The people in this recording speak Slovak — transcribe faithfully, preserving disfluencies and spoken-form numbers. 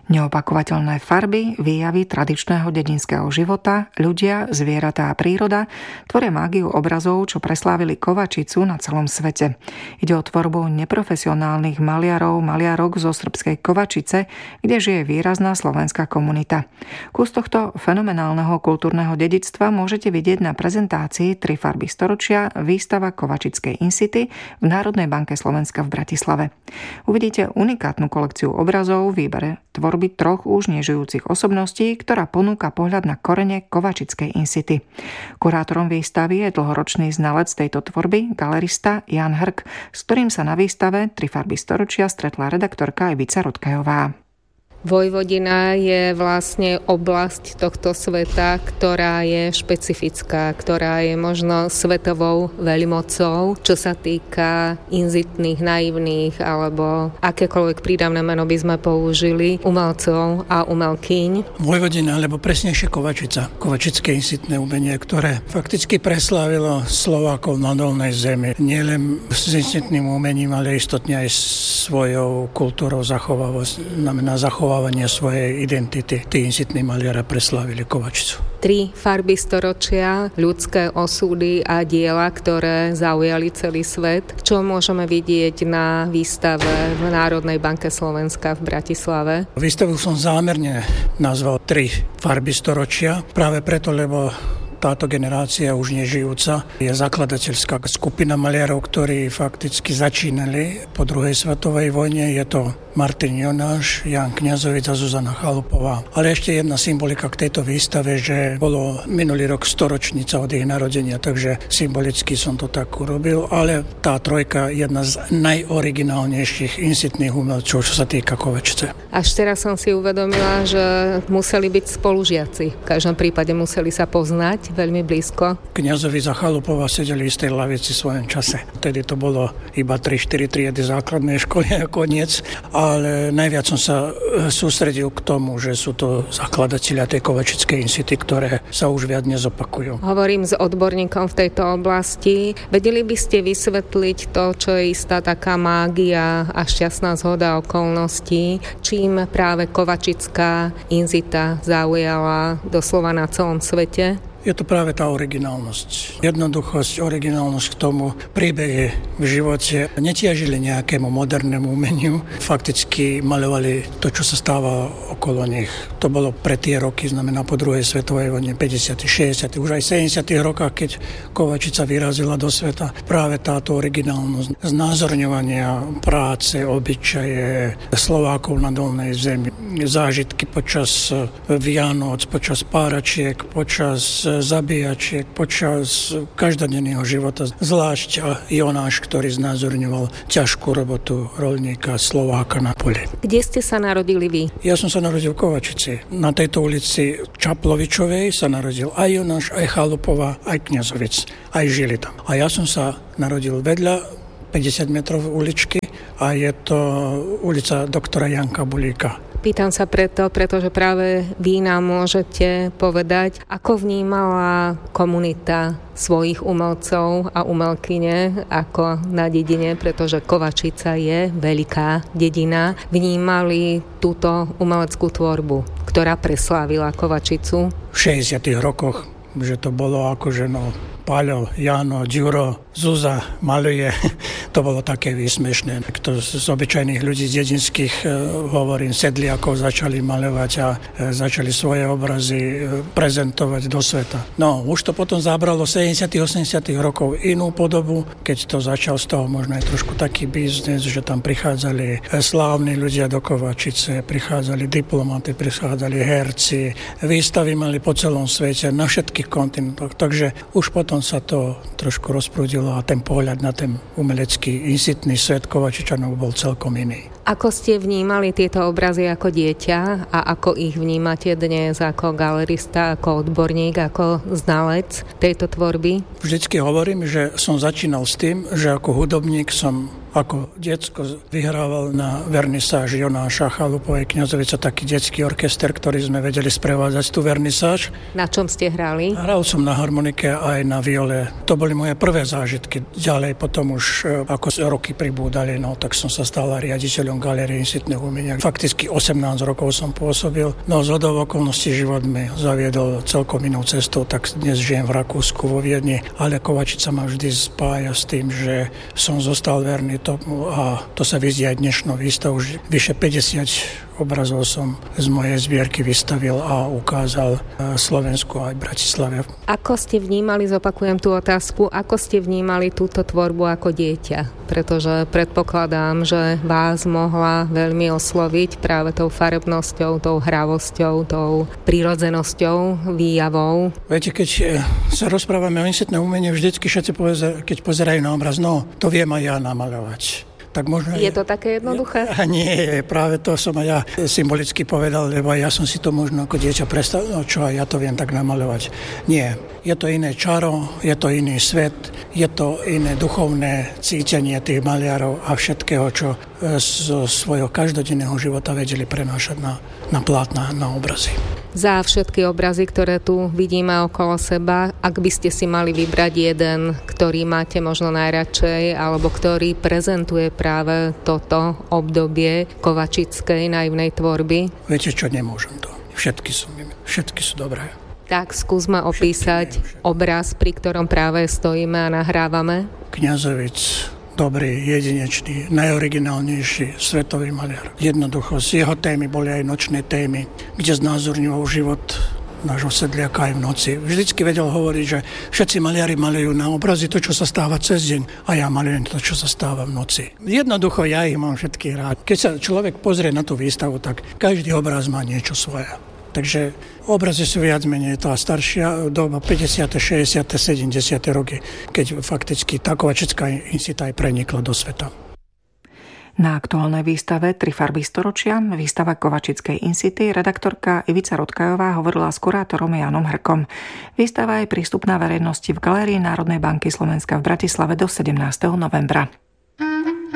Neopakovateľné farby, výjavy tradičného dedinského života, ľudia, zvieratá a príroda tvoria mágiu obrazov, čo preslávili Kovačicu na celom svete. Ide o tvorbu neprofesionálnych maliarov, maliarok zo srbskej Kovačice, kde žije výrazná slovenská komunita. Kus tohto fenomenálneho kultúrneho dedičstva môžete vidieť na prezentácii Tri farby storočia, výstava Kovačickej Incity v Národnej banke Slovenska v Bratislave. Uvidíte unikátnu kolekciu obrazov v výbere tvorby troch už nežijúcich osobností, ktorá ponúka pohľad na korene Kovačickej Incity. Kurátorom výstavy je dlhoročný znalec tejto tvorby, galerista Jan Hrk, s ktorým sa na výstave Tri farby storočia stretla redaktorka Ivica Rudkajová. Vojvodina je vlastne oblasť tohto sveta, ktorá je špecifická, ktorá je možno svetovou veľmocou, čo sa týka inzitných, naivných alebo akékoľvek prídavné meno by sme použili, umelcov a umelkyň. Vojvodina, alebo presnejšie Kovačica, kovačické inzitné umenie, ktoré fakticky preslávilo Slovákov na dolnej zemi. Nielen s inzitným umením, ale istotne aj svojou kultúrou zachovávať, znamená zachovávanie svojej identity. Tí inzitní maliara preslávili Kovačicu. Tri farby storočia, ľudské osudy a diela, ktoré zaujali celý svet. Čo môžeme vidieť na výstave v Národnej banke Slovenska v Bratislave? Výstavu som zámerne nazval Tri farby storočia, práve preto, lebo táto generácia už nežijúca je zakladateľská skupina maliarov, ktorí fakticky začínali po druhej svetovej vojne. Je to Martin Jonáš, Jan Kňazovič a Zuzana Chalupová. Ale ešte jedna symbolika k tejto výstave, že bolo minulý rok storočnica od ich narodenia, takže symbolicky som to tak urobil, ale tá trojka je jedna z najoriginálnejších insitných umelcov, čo sa týka Kovačice. Až teraz som si uvedomila, že museli byť spolužiaci. V každom prípade museli sa poznať veľmi blízko. Kňazovič a Chalupová sedeli v istej lavici v svojom čase. Vtedy to bolo iba tri štyri triedy základnej školy a koniec. Ale najviac som sa sústredil k tomu, že sú to zakladatelia tej Kovačickej Incity, ktoré sa už viac nezopakujú. Hovorím s odborníkom v tejto oblasti. Vedeli by ste vysvetliť to, čo je istá taká mágia a šťastná zhoda okolností, čím práve Kovačická Incita zaujala doslova na celom svete? Je to práve tá originálnosť. Jednoduchosť, originálnosť k tomu, príbehy v živote netiažili nejakému modernému umeniu. Fakticky maľovali to, čo sa stávalo okolo nich. To bolo pre tie roky, znamená po druhej svetovej vojne, päťdesiatych, šesťdesiatych, už aj sedemdesiatych rokách, keď Kovačica vyrazila do sveta. Práve táto originálnosť znázorňovania práce, obyčaje Slovákov na dolnej zemi, zážitky počas Vianoc, počas páračiek, počas zabíjačiek, počas každodenného života. Zvlášť Jonáš, ktorý znázorňoval ťažkú robotu roľníka Slováka na poli. Kde ste sa narodili vy? Ja som sa narodil v Kovačici. Na tejto ulici Čaplovičovej sa narodil aj Jonáš, aj Chalupová, aj Kňazovič. Aj žili tam. A ja som sa narodil vedľa päťdesiat metrov uličky a je to ulica doktora Janka Bulíka. Pýtam sa preto, pretože práve vy nám môžete povedať, ako vnímala komunita svojich umelcov a umelkyne ako na dedine, pretože Kovačica je veľká dedina. Vnímali túto umeleckú tvorbu, ktorá preslávila Kovačicu? V šesťdesiatych rokoch, že to bolo akože no Paľo, Jano, Ďuro, Zuza maluje. To bolo také výsmešné. Kto z obyčajných ľudí z dedinských, hovorím, sedliakov začali maľovať a začali svoje obrazy prezentovať do sveta. No, už to potom zabralo sedemdesiatych, osemdesiatych rokov inú podobu, keď to začal z toho možno aj trošku taký biznes, že tam prichádzali slávni ľudia do Kovačice, prichádzali diplomati, prichádzali herci, výstavy mali po celom svete, na všetkých kontinentoch. Takže už potom sa to trošku rozprúdilo a ten pohľad na ten umelecký insitný svet Kovačičanov bol celkom iný. Ako ste vnímali tieto obrazy ako dieťa a ako ich vnímate dnes ako galerista, ako odborník, ako znalec tejto tvorby? Vždycky hovorím, že som začínal s tým, že ako hudobník som ako decko vyhrával na vernisáži Jonáša Chalupovej Kňazovice taký detský orchester, ktorý sme vedeli sprevádzať tú vernisáž. Na čom ste hrali? Hral som na harmonike aj na viole. To boli moje prvé zážitky. Ďalej potom už ako roky pribúdali, no tak som sa stal riaditeľom Galérie insitných umenia. Fakticky osemnásť rokov som pôsobil. No zhodou okolností život mi zaviedol celkom inou cestou, tak dnes žijem v Rakúsku, vo Viedni, ale Kovačica ma vždy spája s tým, že som zostal verný tomu a to sa vidí aj dnešnou výstavou. Už vyše päťdesiat obrazov som z mojej zbierky vystavil a ukázal Slovensku aj Bratislave. Ako ste vnímali, zopakujem tú otázku, ako ste vnímali túto tvorbu ako dieťa? Pretože predpokladám, že vás mohla veľmi osloviť práve tou farebnosťou, tou hravosťou, tou prirodzenosťou, výjavou. Viete, keď sa rozprávame o insitnom umení, vždycky všetci povedzia, keď pozerajú na obraz, no, to viem aj ja namaľovať. Tak možno je to také jednoduché? A nie, práve to som aj ja symbolicky povedal, lebo ja som si to možno ako dieťa predstavil, no čo, ja to viem tak namaľovať. Nie, je to iné čaro, je to iný svet, je to iné duchovné cítenie tých maliarov a všetkého, čo zo svojho každodenného života vedeli prenášať na, na plátna, na obrazy. Za všetky obrazy, ktoré tu vidíme okolo seba, ak by ste si mali vybrať jeden, ktorý máte možno najradšej, alebo ktorý prezentuje práve toto obdobie kovačickej naivnej tvorby? Viete čo, nemôžem to. Všetky sú, všetky sú dobré. Tak skúsme opísať obraz, pri ktorom práve stojíme a nahrávame. Kňazovic. Dobrý, jedinečný, najoriginálnejší svetový maliar. Jednoducho, z jeho témy boli aj nočné témy, kde znázorňoval život nášho sedliaka aj v noci. Vždycky vedel hovoriť, že všetci maliari malujú na obrazy to, čo sa stáva cez deň, a ja malujem to, čo sa stáva v noci. Jednoducho, ja ich mám všetky rád. Keď sa človek pozrie na tú výstavu, tak každý obraz má niečo svoje. Takže obrazy sú viac menej tá staršia doba, päťdesiate, šesťdesiate, sedemdesiate roky, keď fakticky tá kovačická insita aj prenikla do sveta. Na aktuálnej výstave Tri farby storočia, výstava kovačickej insity, redaktorka Ivica Rodkajová hovorila s kurátorom Jánom Hrkom. Výstava je prístupná verejnosti v Galérii Národnej banky Slovenska v Bratislave do sedemnásteho novembra.